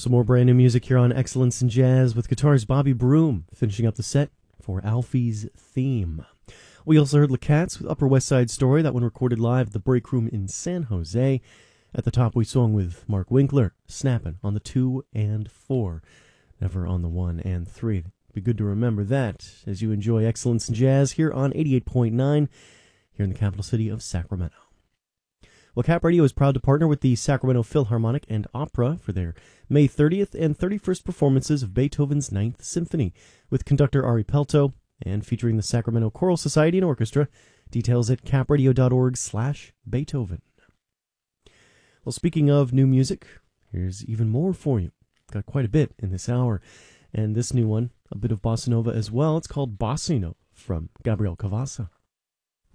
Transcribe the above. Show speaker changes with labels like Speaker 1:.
Speaker 1: Some more brand new music here on Excellence in Jazz with guitarist Bobby Broom finishing up the set for Alfie's Theme. We also heard LeCats with Upper West Side Story, that one recorded live at the Break Room in San Jose. At the top, we swung with Mark Winkler, Snappin' on the 2 and 4, never on the 1 and 3. Be good to remember that as you enjoy Excellence in Jazz here on 88.9 here in the capital city of Sacramento. Well, Cap Radio is proud to partner with the Sacramento Philharmonic and Opera for their May 30th and 31st performances of Beethoven's Ninth Symphony with conductor Ari Pelto and featuring the Sacramento Choral Society and Orchestra. Details at capradio.org/Beethoven. Well, speaking of new music, here's even more for you. Got quite a bit in this hour. And this new one, a bit of bossa nova as well. It's called Bossino from Gabriel Cavassa.